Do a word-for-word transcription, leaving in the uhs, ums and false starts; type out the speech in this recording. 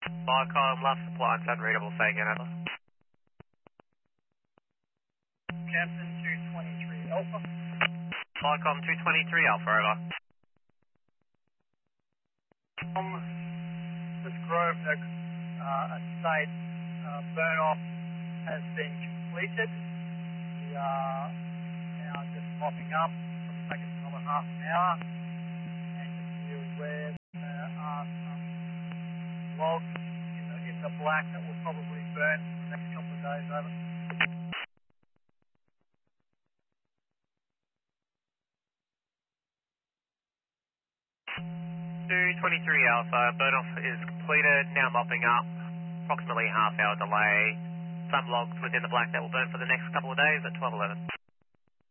Viacom, last supply, it's unreadable, say again, over. Captain two twenty-three Alpha. Viacom two twenty-three Alpha, over. Um, this Grove Nook uh, estate uh, burn off has been completed. We are now just mopping up. It'll take us another half an hour. And just be aware there are some logs in the, in the black that will probably burn for the next couple of days. Over. two twenty-three Alpha, burn off is completed, now mopping up, approximately half hour delay, some logs within the black that will burn for the next couple of days at twelve eleven.